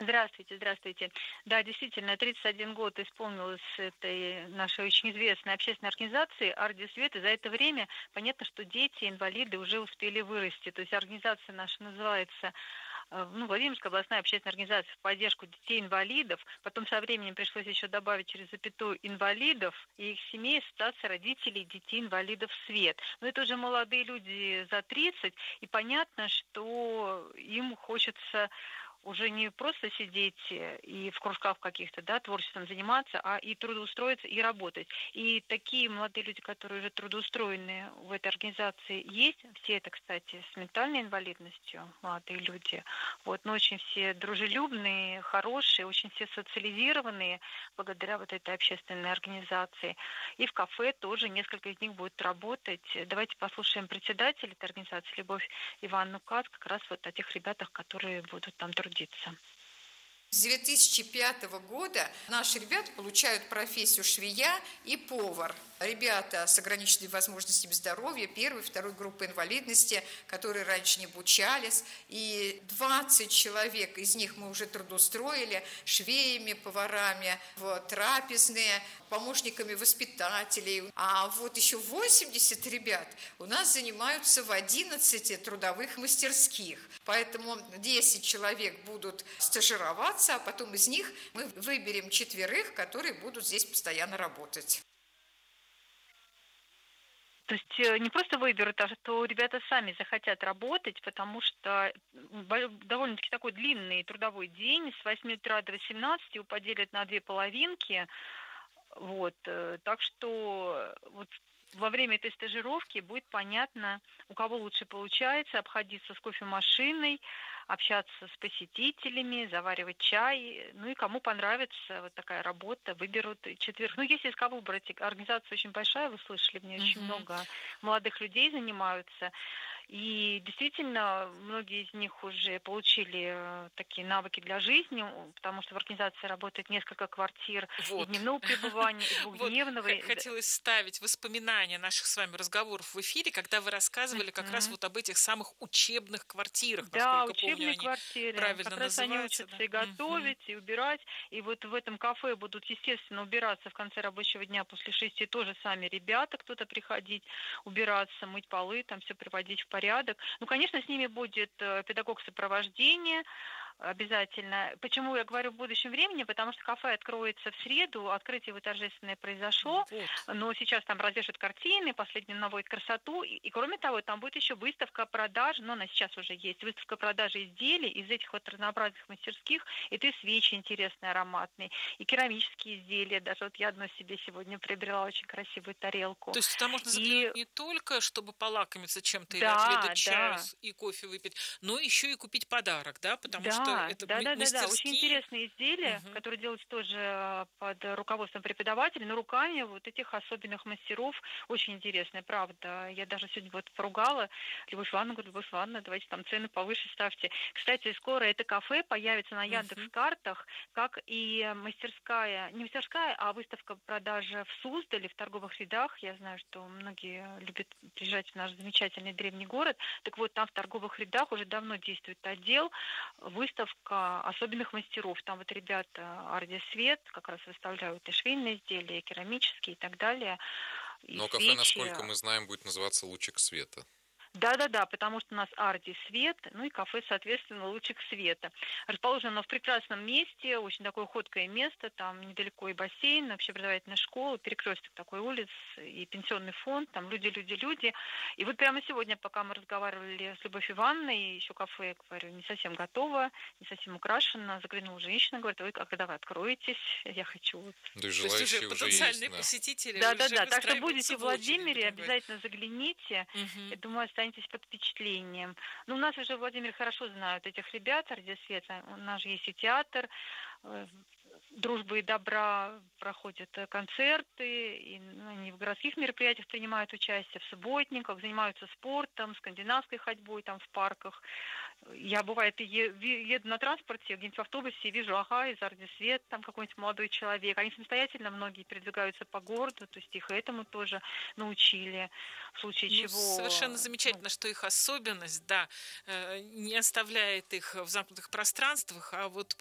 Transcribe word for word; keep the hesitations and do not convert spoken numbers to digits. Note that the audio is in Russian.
Здравствуйте, здравствуйте. Да, действительно, тридцать один год исполнилось этой нашей очень известной общественной организации «Орден Света». За это время понятно, что дети, инвалиды уже успели вырасти. То есть организация наша называется э, ну, Владимирская областная общественная организация в поддержку детей-инвалидов. Потом со временем пришлось еще добавить через запятую инвалидов и их семей, ассоциация родителей детей-инвалидов «Свет». Но это уже молодые люди за тридцать, и понятно, что им хочется уже не просто сидеть э, и в кружках каких-то, да, творчеством заниматься, а и трудоустроиться, и работать. И такие молодые люди, которые уже трудоустроены в этой организации, есть. Все это, кстати, с ментальной инвалидностью, молодые люди. Вот, но очень все дружелюбные, хорошие, очень все социализированные благодаря вот этой общественной организации. И в кафе тоже несколько из них будут работать. Давайте послушаем председателя этой организации Любовь Ивановну Кац, как раз вот о тех ребятах, которые будут там трудиться. С две тысячи пятого года наши ребята получают профессию швея и повар. Ребята с ограниченными возможностями здоровья, первой, второй группы инвалидности, которые раньше не обучались. И двадцать человек из них мы уже трудоустроили швеями, поварами, вот, трапезные, помощниками воспитателей. А вот еще восемьдесят ребят у нас занимаются в одиннадцати трудовых мастерских. Поэтому десять человек будут стажироваться, а потом из них мы выберем четверых, которые будут здесь постоянно работать. То есть э, не просто выберут, а что ребята сами захотят работать, потому что м, бо- довольно-таки такой длинный трудовой день, с восьми утра до восемнадцати его поделят на две половинки. Вот, э, так что э, вот во время этой стажировки будет понятно, у кого лучше получается обходиться с кофемашиной, общаться с посетителями, заваривать чай. Ну и кому понравится вот такая работа, выберут четверых. Ну, если из кого выбрать, организация очень большая, вы слышали, в ней очень Мгм. много молодых людей занимаются. И действительно, многие из них уже получили э, такие навыки для жизни, у- потому что в организации работает несколько квартир и Вот. дневного пребывания, и Вот, двухдневного. х- и д- хотелось ставить воспоминания наших с вами разговоров в эфире, когда вы рассказывали как раз Мгм. вот об этих самых учебных квартирах, Да, насколько помню, учебные они квартиры. правильно Как раз они называются, учатся да? и Мгм. готовить, и убирать. И вот в этом кафе будут, естественно, убираться в конце рабочего дня после шести тоже сами ребята, кто-то приходить, убираться, мыть полы, там все приводить в порядок. Ну, конечно, с ними будет э, педагог сопровождения, обязательно. Почему я говорю в будущем времени? Потому что кафе откроется в среду, открытие его торжественное произошло, Вот. но сейчас там развешивают картины, последний наводит красоту, и, и кроме того, там будет еще выставка продаж, но она сейчас уже есть, выставка продажи изделий из этих вот разнообразных мастерских, это и свечи интересные, ароматные, и керамические изделия, даже вот я одну себе сегодня приобрела очень красивую тарелку, То есть туда можно и заглянуть не только, чтобы полакомиться чем-то или отведать да, чаю да, с- и кофе выпить, но еще и купить подарок, да, потому что да, это м- да-да-да-да, очень мастерские. интересные изделия, Мгм. которые делаются тоже э, под руководством преподавателей, но руками вот этих особенных мастеров. Очень интересные, правда. Я даже сегодня вот поругала Любовь Ивановну, говорю, Любовь Ивановна, давайте там цены повыше ставьте. Кстати, скоро это кафе появится на Мгм. Яндекс.Картах, как и мастерская, не мастерская, а выставка продажи в Суздале, в торговых рядах. Я знаю, что многие любят приезжать в наш замечательный древний город. Так вот, там в торговых рядах уже давно действует отдел, выставка особенных мастеров. Там вот ребята Арди Свет как раз выставляют и швейные изделия, и керамические и так далее, и Но кафе, свечи. насколько мы знаем, будет называться «Лучик света». Да-да-да, потому что у нас Арди Свет, ну и кафе, соответственно, Лучик Света. Расположено оно в прекрасном месте, очень такое ходкое место, там недалеко и бассейн, общеобразовательная школа, перекресток такой улиц, и пенсионный фонд, там люди, люди, люди. И вот прямо сегодня, пока мы разговаривали с Любовью Ивановной, еще кафе, я говорю, не совсем готово, не совсем украшено, заглянула женщина, говорит, ой, а когда вы откроетесь, я хочу вот. Да и То есть уже желающие уже есть, потенциальные да. посетители уже Да-да-да, так что выстраиваются будете в в очередь, Владимире, будем говорить. обязательно загляните. Я Мгм. думаю, останетесь под впечатлением. Ну, у нас уже в Владимире хорошо знают этих ребят, Ради Света. У нас же есть и театр, э, дружбы и добра проходят э, концерты, и ну, они в городских мероприятиях принимают участие, в субботниках, занимаются спортом, скандинавской ходьбой там в парках. Я, бывает, и е- ви- еду на транспорте, где-нибудь в автобусе, и вижу, ага, из Орды Свет, там какой-нибудь молодой человек. Они самостоятельно многие передвигаются по городу, то есть их этому тоже научили, в случае Ну, совершенно чего, ну, замечательно, что их особенность, да, э, не оставляет их в замкнутых пространствах, а вот